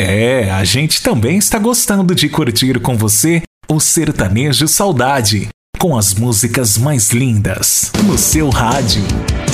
A gente também está gostando de curtir com você o Sertanejo Saudade, com as músicas mais lindas no seu rádio.